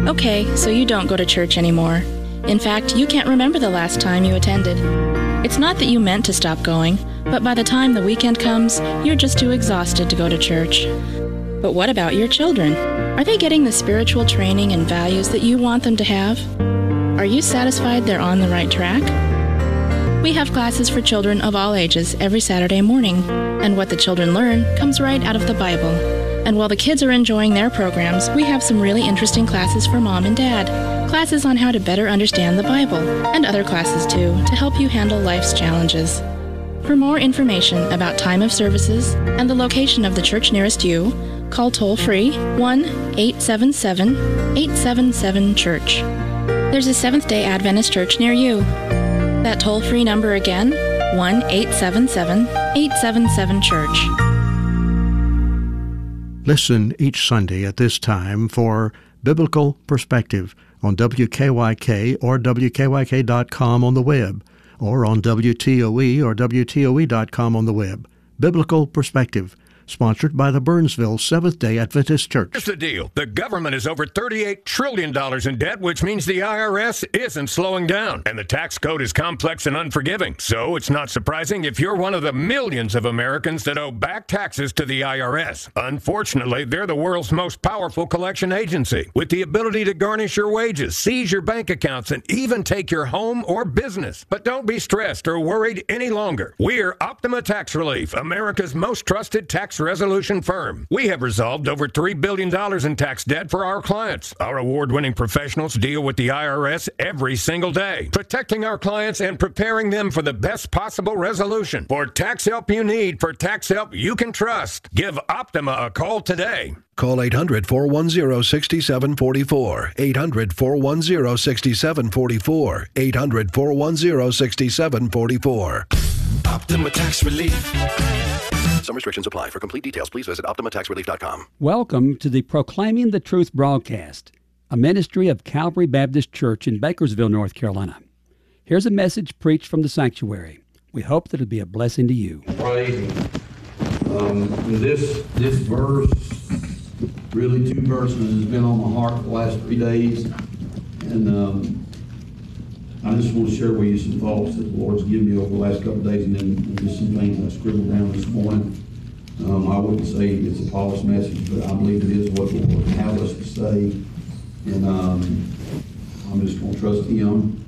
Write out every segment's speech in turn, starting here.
Okay, so you don't go to church anymore. In fact, you can't remember the last time you attended. It's not that you meant to stop going, but by the time the weekend comes, you're just too exhausted to go to church. But what about your children? Are they getting the spiritual training and values that you want them to have? Are you satisfied they're on the right track? We have classes for children of all ages every Saturday morning, and what the children learn comes right out of the Bible. And while the kids are enjoying their programs, we have some really interesting classes for mom and dad. Classes on how to better understand the Bible, and other classes too, to help you handle life's challenges. For more information about time of services and the location of the church nearest you, call toll-free 1-877-877-CHURCH. There's a Seventh-day Adventist church near you. That toll-free number again, 1-877-877-CHURCH. Listen each Sunday at this time for Biblical Perspective on WKYK or WKYK.com on the web, or on WTOE or WTOE.com on the web. Biblical Perspective, sponsored by the Burnsville Seventh-day Adventist Church. Here's the deal. The government is over $38 trillion in debt, which means the IRS isn't slowing down. And the tax code is complex and unforgiving. So it's not surprising if you're one of the millions of Americans that owe back taxes to the IRS. Unfortunately, they're the world's most powerful collection agency, with the ability to garnish your wages, seize your bank accounts, and even take your home or business. But don't be stressed or worried any longer. We're Optima Tax Relief, America's most trusted tax resolution firm. We have resolved over $3 billion in tax debt for our clients. Our award-winning professionals deal with the IRS every single day, protecting our clients and preparing them for the best possible resolution. For tax help you need, for tax help you can trust, give Optima a call today. Call 800-410-6744. 800-410-6744. 800-410-6744. Optima Tax Relief. Some restrictions apply. For complete details, please visit OptimaTaxRelief.com. Welcome to the Proclaiming the Truth broadcast, a ministry of Calvary Baptist Church in Bakersville, North Carolina. Here's a message preached from the sanctuary. We hope that it'll be a blessing to you. Praise Him. This verse, really two verses, has been on my heart for the last 3 days. And I just want to share with you some thoughts that the Lord's given me over the last couple of days, and then just some things I scribbled down this morning. I wouldn't say it's a polished message, but I believe it is what the Lord has us to say. And I'm just going to trust Him.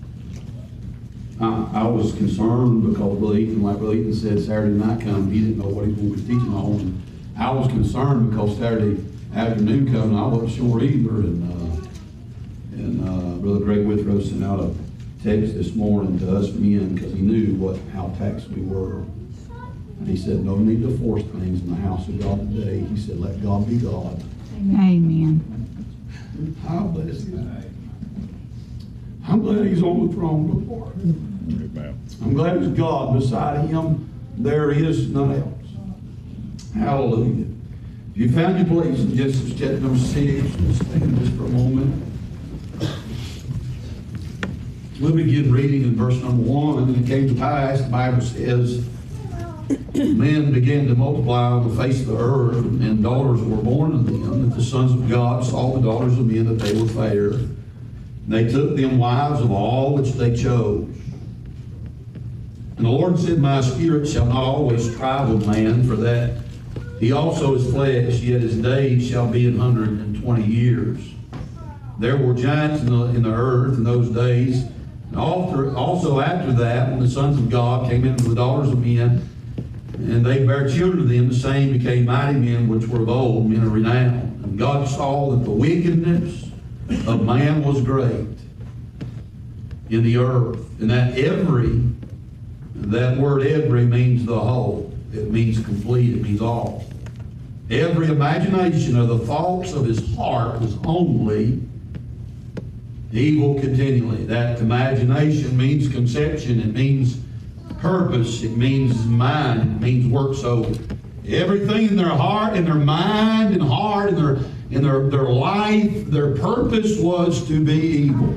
I was concerned because Brother Ethan, like Brother Ethan said, Saturday night come, he didn't know what he was teaching on. And I was concerned because Saturday afternoon come, and I wasn't sure either. And Brother Greg Withrow sent out a text this morning to us men because he knew how taxed we were. And he said, no need to force things in the house of God today. He said, let God be God. Amen. How blessed He is. I'm glad He's on the throne of the Lord. I'm glad He's God. Beside Him, there is none else. Hallelujah. If you found your place in Genesis chapter number 6, let's stand just for a moment. We'll begin reading in verse number 1. And it came to pass, the Bible says, men began to multiply on the face of the earth, and daughters were born to them, that the sons of God saw the daughters of men that they were fair. And they took them wives of all which they chose. And the Lord said, my spirit shall not always strive with man, for that he also is flesh, yet his days shall be 120 years. There were giants in the earth in those days. And also after that, when the sons of God came into the daughters of men, and they bare children to them, the same became mighty men which were of old, men of renown. And God saw that the wickedness of man was great in the earth, and that word every means the whole. It means complete, it means all. Every imagination of the thoughts of his heart was only evil continually. That imagination means conception, it means purpose, it means mind, it means work. So everything in their heart, in their mind and heart, in their life, their purpose was to be evil.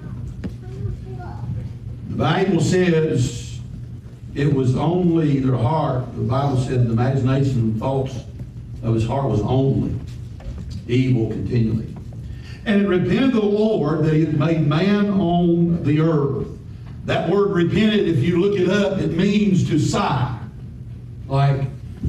The Bible says it was only their heart. The Bible said the imagination and thoughts of his heart was only evil continually. And it repented the Lord that he had made man on the earth. That word repented, if you look it up, it means to sigh. Like,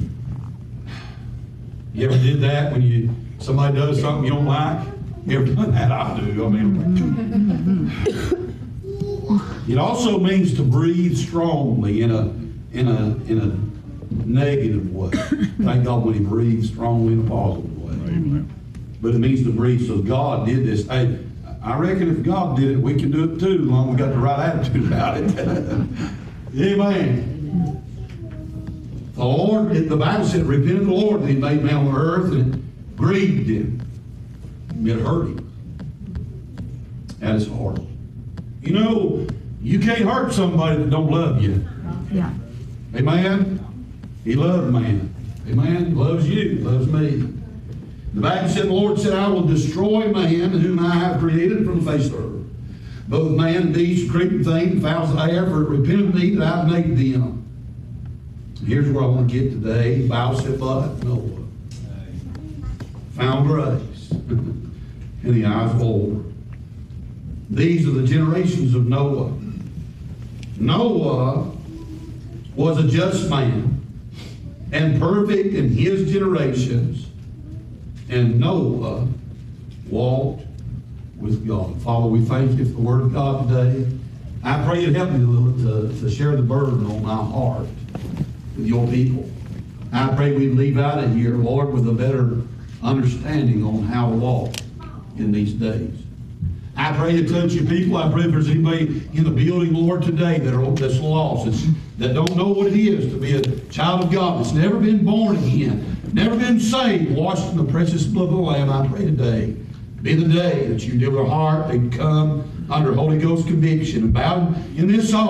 you ever did that when somebody does something you don't like? You ever done that? I do. I mean, it also means to breathe strongly in a negative way. Thank God when he breathes strongly in a positive way. Amen. But it means to breathe. So God did this. Hey, I reckon if God did it, we can do it too, as long as we got the right attitude about it. Amen. The Lord, the Bible said, repented the Lord that he made man on the earth, and it grieved him. It hurt him. That is hard. You know, you can't hurt somebody that don't love you. Yeah. Amen? He loved man. Amen? He loves you. He loves me. The Bible said, the Lord said, I will destroy man whom I have created from the face of the earth. Both man and beast, creeping thing, fowls of the air, for it repented me that I have made them. Here's where I want to get today. The Bible said, but Noah found grace in the eyes of the Lord. These are the generations of Noah. Noah was a just man and perfect in his generations, and Noah walked with God. Father, we thank you for the word of God today. I pray you'd help me to share the burden on my heart with your people. I pray we'd leave out of here, Lord, with a better understanding on how to walk in these days. I pray you touch your people. I pray if there's anybody in the building, Lord, today that's lost, that don't know what it is to be a child of God, that's never been born again, never been saved, washed in the precious blood of the Lamb. I pray today be the day that you give their heart, they come under Holy Ghost conviction and bow in this altar.